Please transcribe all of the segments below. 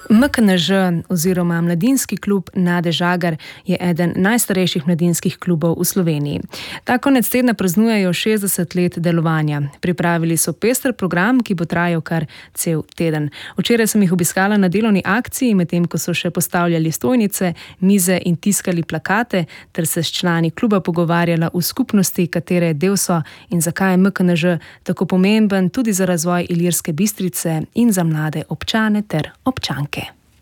MKNŽ oziroma Mladinski klub Nade Žagar je eden najstarejših mladinskih klubov v Sloveniji. Ta konec tedna praznujejo 60 let delovanja. Pripravili so pester program, ki bo trajal kar cel teden. Včeraj sem jih obiskala na delovni akciji, medtem ko so še postavljali stojnice, mize in tiskali plakate, ter se s člani kluba pogovarjala v skupnosti, katere del so in zakaj je MKNŽ tako pomemben tudi za razvoj Ilirske Bistrice in za mlade občane ter občanke.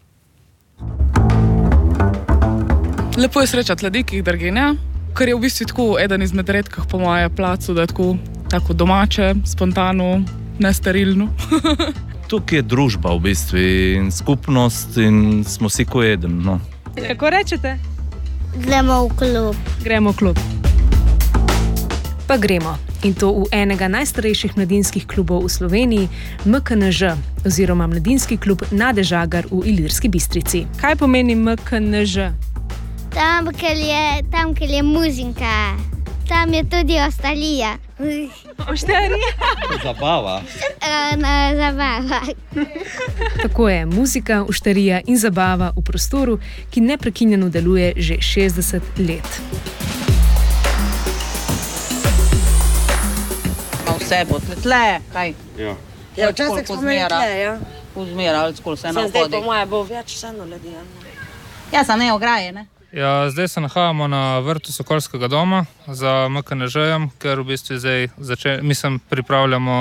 Lepo je srečati ljudi, ki jih drginja, ker je v bistvu tako eden izmed redkih po moje placu, da je tako domače, spontano, nesterilno. Tukaj je družba v bistvu in skupnost in smo vsi ko eden. No. Kako rečete? Gremo v klub. Gremo v klub. Pa gremo. In to v enega najstarejših mladinskih klubov v Sloveniji, MKNŽ oziroma Mladinski klub Nade Žagar v Ilirski Bistrici. Kaj pomeni MKNŽ? Tam, kjer je muzika. Tam je tudi ostalija. Oštarija? Zabava. Zabava. Tako je, muzika, oštarija in zabava v prostoru, ki neprekinjeno deluje že 60 let. Vse bo tle, kaj? Ja, včasih smo imeli tle, ja. Vzmerali, skoro se nam Zdaj hodi. po moje bo več vseeno ljudi. Ja, sa ne ograje, ne? Ja, zdaj se nahajamo na vrtu Sokolskega doma za MKNŽ-jem, ker v bistvu zdaj pripravljamo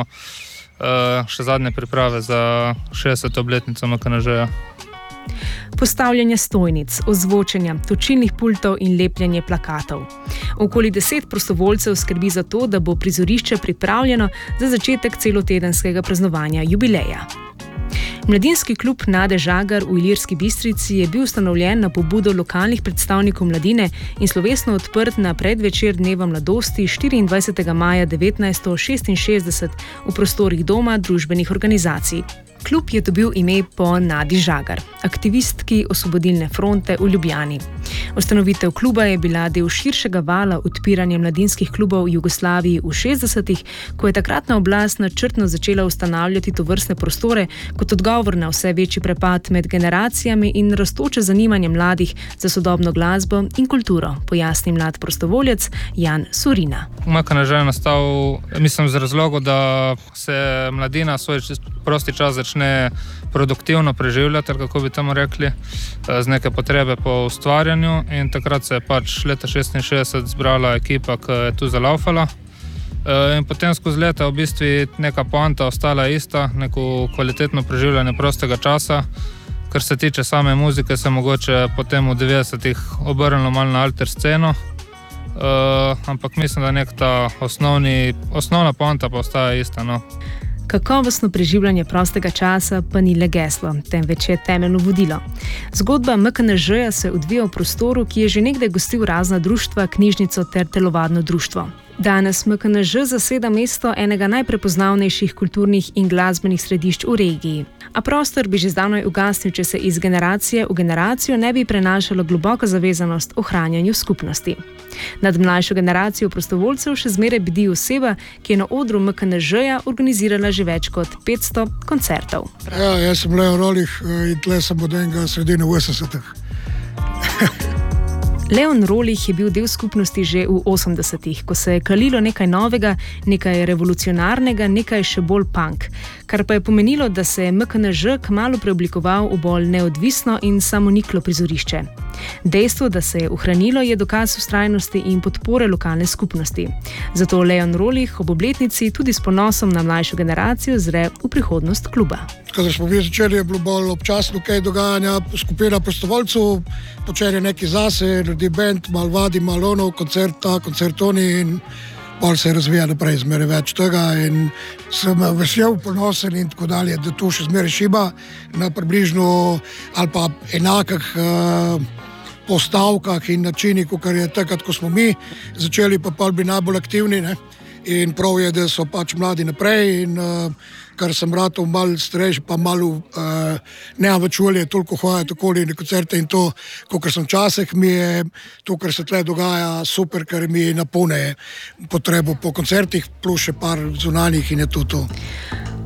še zadnje priprave za 60. obletnico MKNŽ-ja. Postavljanje stojnic, ozvočenja, točilnih pultov in lepljenje plakatov. Okoli 10 prostovoljcev skrbi za to, da bo prizorišče pripravljeno za začetek celotedenskega praznovanja jubileja. Mladinski klub Nade Žagar v Ilirski Bistrici je bil ustanovljen na pobudo lokalnih predstavnikov mladine in slovesno odprt na predvečer Dneva mladosti 24. maja 1966 v prostorih Doma družbenih organizacij. Klub je dobil ime po Nadi Žagar, aktivistki Osvobodilne fronte v Ljubljani. Ustanovitev kluba je bila del širšega vala odpiranja mladinskih klubov v Jugoslaviji v 60-ih, ko je takratna oblast načrtno začela ustanavljati tovrstne prostore kot odgovor na vse večji prepad med generacijami in rastoče zanimanje mladih za sodobno glasbo in kulturo, pojasni mlad prostovoljec Jan Surina. MKNŽ je nastal, z razlogom, da se mladina svoj prosti čas začne produktivno preživljati, kako bi temu rekli, z neke potrebe po ustvarjanju, in takrat se je leta 66 zbrala ekipa, ki je tu zalaufala. In potem skozi leta v bistvu neka poanta ostala ista, neko kvalitetno preživljanje prostega časa. Kar se tiče same muzike, se mogoče potem v 90-ih obrnilo malo na alter sceno, ampak mislim, da nek ta osnovna poanta pa ostaja ista. No. Kakovostno preživljanje prostega časa pa ni le geslo, temveč je temeljno vodilo. Zgodba MKNŽ-ja se odvija v prostoru, ki je že nekdaj gostil razna društva, knjižnico ter telovadno društvo. Danes MKNŽ zaseda mesto enega najprepoznavnejših kulturnih in glasbenih središč v regiji. A prostor bi že zdavnaj ugasnil, če se iz generacije v generacijo ne bi prenašalo globoka zavezanost ohranjanju skupnosti. Nad mlajšo generacijo prostovoljcev še zmeraj bdi oseba, ki je na odru MKNŽ-ja organizirala že več kot 500 koncertov. Ja, jaz sem Leon Rolih in tle sem od enega sredine 80-ih. Leon Rolih je bil del skupnosti že v 80-ih, ko se je kalilo nekaj novega, nekaj revolucionarnega, nekaj še bolj punk, kar pa je pomenilo, da se je MKNŽ kmalu preoblikoval v bolj neodvisno in samoniklo prizorišče. Dejstvo, da se je ohranilo, je dokaz vztrajnosti in podpore lokalne skupnosti. Zato Leon Rolih ob obletnici tudi s ponosom na mlajšo generacijo zre v prihodnost kluba. Kadar smo mi začeli, je bilo bolj občasno kaj dogajanja, skupina prostovoljcev, počeli nekaj zase, naredi band, malo vadi, malo ono, koncert ta, koncert oni in bolj se razvija naprej, zmeraj več tega in sem vesel, ponosen in tako dalje, da tu še zmeraj šiba na približno ali pa enakih postavkah in načinih, kot je takrat, ko smo mi začeli, pa bi najbolj aktivni, ne? In prav je, da so mladi naprej in kar sem ratov malo starejši, pa malo nemam več volje toliko hoditi okoli na koncerte in to, kot sem včasih, mi je to, kar se tle dogaja, super, ker mi napolne potrebo po koncertih, plus še par zunanjih in je to.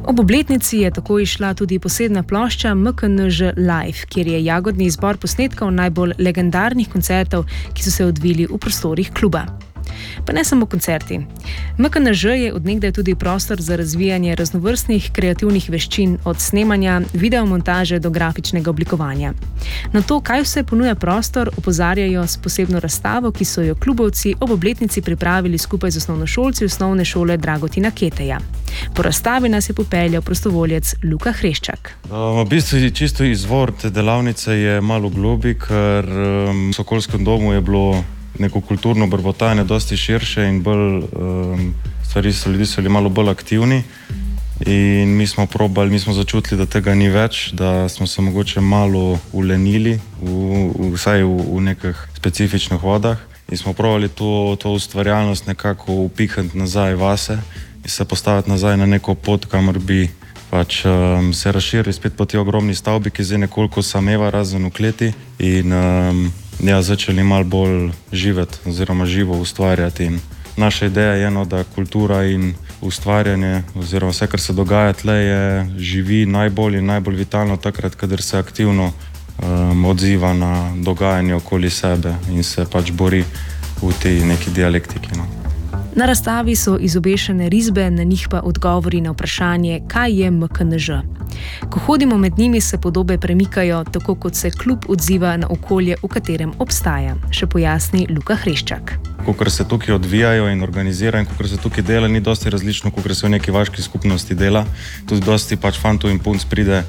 Ob obletnici je tako išla tudi posebna plošča MKNŽ Live, kjer je jagodni izbor posnetkov najbolj legendarnih koncertov, ki so se odvili v prostorih kluba. Pa ne samo koncerti. MKNŽ je od nekdaj tudi prostor za razvijanje raznovrstnih kreativnih veščin, od snemanja, videomontaže do grafičnega oblikovanja. Na to, kaj vse ponuja prostor, opozarjajo s posebno razstavo, ki so jo klubovci ob obletnici pripravili skupaj z osnovnošolci osnovne šole Dragotina Keteja. Po razstavi nas je popeljal prostovoljec Luka Hreščak. V bistvu čisto izvor te delavnice je malo globi, ker v Sokolskem domu je bilo neko kulturno brbotanje dosti širše in bolj ljudi so bili malo bolj aktivni in mi smo začutili, da tega ni več, da smo se mogoče malo ulenili, vsaj v nekih specifičnih vodah in smo probali to ustvarjalnost nekako upihniti nazaj vase in se postaviti nazaj na neko pot, kamor bi pač se razširili spet po tej ogromni stavbi, ki zdaj nekoliko sameva razen v kleti in začeli malo bolj živeti oziroma živo ustvarjati. In naša ideja je da kultura in ustvarjanje oziroma vse, kar se dogaja tle, živi najbolj in najbolj vitalno takrat, kadar se aktivno odziva na dogajanje okoli sebe in se pač bori v tej neki dialektiki. Na razstavi so izobešene risbe, na njih pa odgovori na vprašanje, kaj je MKNŽ. Ko hodimo med njimi, se podobe premikajo, tako kot se klub odziva na okolje, v katerem obstaja, še pojasni Luka Hreščak. Kakor se tukaj odvijajo in organizirajo in kakor se tukaj dela, ni dosti različno, kakor se v neki vaški skupnosti dela. Tudi dosti pač fantov in punc pride,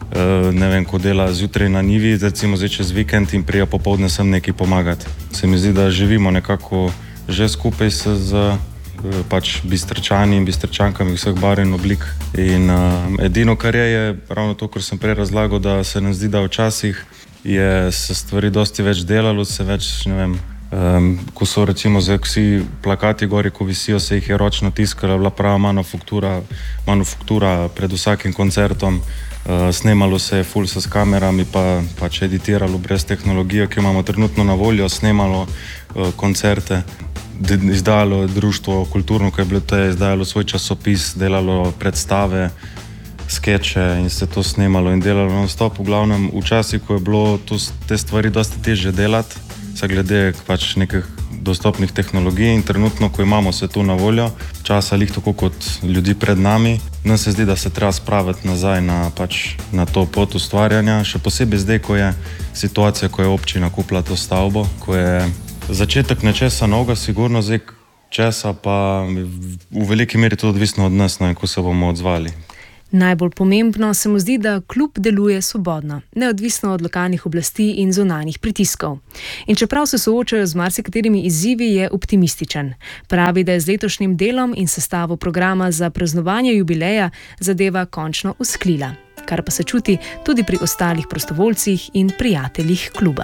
ko dela zjutraj na njivi, recimo zdaj čez vikend in prija popoldne sem nekaj pomagati. Se mi zdi, da živimo nekako že skupaj z pač Bistrčani in Bistrčankami vseh barv in oblik. In edino, kar je ravno to, kar sem prej razlagal, da se nam zdi, da včasih se stvari dosti več delalo, se več, ko so recimo vsi plakati gori, ko visijo, se jih je ročno tiskala, bila prava manufaktura pred vsakim koncertom, snemalo se je ful s kamerami, pa pač editiralo brez tehnologije, ki imamo trenutno na voljo, snemalo koncerte, izdajalo društvo kulturno, ki je bilo to, izdajalo svoj časopis, delalo predstave, skeče in se to snemalo in delalo non-stop. V glavnem, včasih, ko je bilo te stvari dosti težje delati, se glede pač nekih dostopnih tehnologij in trenutno, ko imamo se to na voljo, časa lih tako kot ljudi pred nami, nam se zdi, da se treba spraviti nazaj na to pot ustvarjanja, še posebej zdaj, ko je situacija, ko je občina kupila to stavbo, ko je začetek nečesa novega, sigurno zdaj česa, pa v veliki meri to odvisno od nas, ko se bomo odzvali. Najbolj pomembno se mu zdi, da klub deluje svobodno, neodvisno od lokalnih oblasti in zunanjih pritiskov. In čeprav se soočajo z marsikaterimi izzivi, je optimističen. Pravi, da je z letošnjim delom in sestavo programa za praznovanje jubileja zadeva končno usklila, kar pa se čuti tudi pri ostalih prostovoljcih in prijateljih kluba.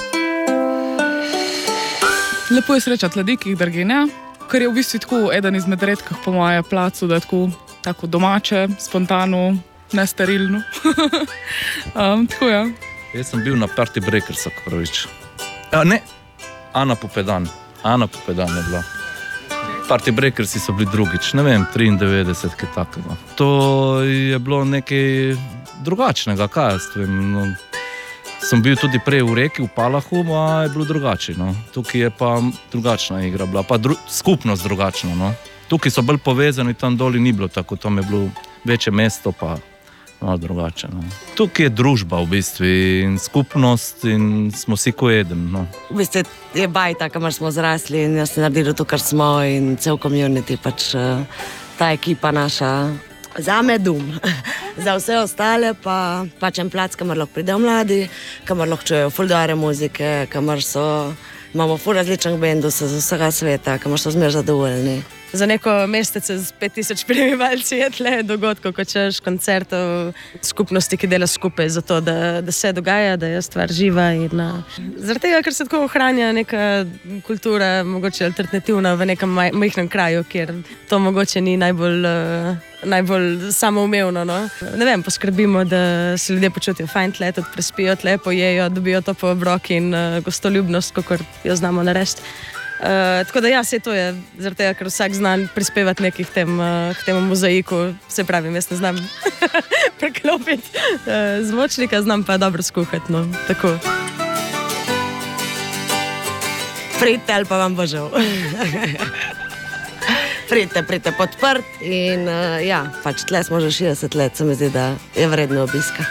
Lepo je srečati ljudi, ki jih drginja, ker je v bistvu tako eden izmed redkih po moje placu, da je tako domače, spontano, nesterilno. Tako je. Jaz sem bil na Party Breakersa prvič. Ana Popedan je bila. Party Breakersi so bili drugič, 93, kaj takega. To je bilo nekaj drugačnega, kaj jaz vem. Sem bil tudi prej v Reki, v Palahu, a je bilo drugače. Tukaj je pa drugačna igra bila, pa skupnost drugačna. Tukaj so bolj povezani, tam doli ni bilo tako, tam je bilo večje mesto, pa malo drugače. Tukaj je družba v bistvu in skupnost in smo vsi ko eden. V bistvu je bajta, kamor smo zrasli in jaz sem naredil to, kar smo in cel community, pač ta ekipa naša. Zame dom, za vse ostale pa pač en plac, kamor lahko pridejo mladi, kamor lahko čujejo ful dobre muzike, kamor imamo ful različnih bendov z vsega sveta, kamor so zmer zadovoljni. Za neko mestece z 5000 prebivalci je tle dogodkov, kot češ koncertov, skupnosti, ki dela skupaj za to, da se dogaja, da je stvar živa. Zaradi tega, ker se tako ohranja neka kultura, mogoče alternativna v nekem majhnem kraju, kjer to mogoče ni najbolj samoumevno. Ne vem, poskrbimo, da se ljudje počutijo fajn tle, tudi prespijo tle, pojejo, dobijo to po obrok in gostoljubnost, kakor jo znamo narediti. Tako da se to je, zaradi tega, ker vsak zna prispevati nekaj k temu mozaiku. Se pravi, jaz ne znam preklopiti zvočnika, znam pa dobro skuhati, no, tako. Pridite ali pa vam bo žal. Pridite podprt in pač tle smo že 60 let, se mi zdi, da je vredno obiska.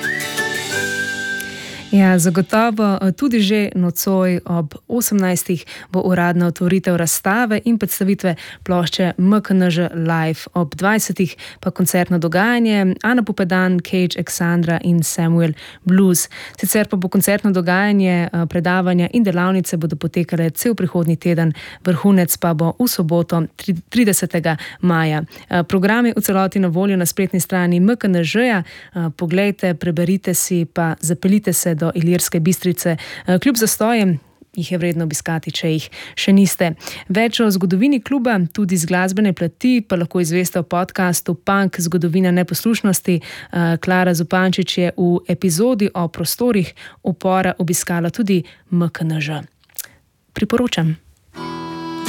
Ja, zagotovo tudi že nocoj ob 18. bo uradna otvoritev razstave in predstavitve plošče MKNŽ Live, ob 20. pa koncertno dogajanje Ana Pupedan, Cage, Alexandra in Samuel Blues. Sicer pa bo koncertno dogajanje, predavanja in delavnice bodo potekale cel prihodnji teden, vrhunec pa bo v soboto 30. maja. Program je v celoti na voljo na spletni strani MKNŽ-ja. Poglejte, preberite si pa zapeljite se do Ilirske Bistrice. Kljub zastojem jih je vredno obiskati, če jih še niste. Več o zgodovini kluba, tudi z glasbene plati, pa lahko izveste v podcastu Punk zgodovina neposlušnosti. Klara Zupančič je v epizodi o prostorih upora obiskala tudi MKNŽ. Priporočam.